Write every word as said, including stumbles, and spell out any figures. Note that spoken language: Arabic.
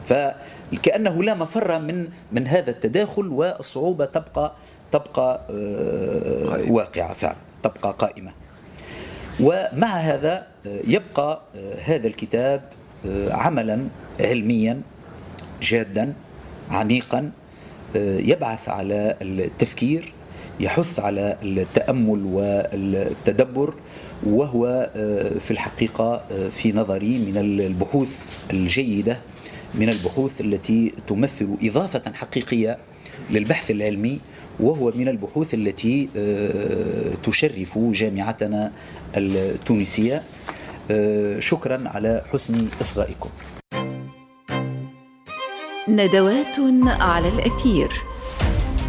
فكأنه لا مفر من من هذا التداخل، والصعوبة تبقى تبقى واقعة فعلا، تبقى قائمة. ومع هذا يبقى هذا الكتاب عملا علميا جادا عميقا، يبعث على التفكير، يحث على التأمل والتدبر، وهو في الحقيقة في نظري من البحوث الجيدة، من البحوث التي تمثل إضافة حقيقية للبحث العلمي، وهو من البحوث التي تشرف جامعتنا التونسية. شكرا على حسن إصغائكم. ندوات على الأثير.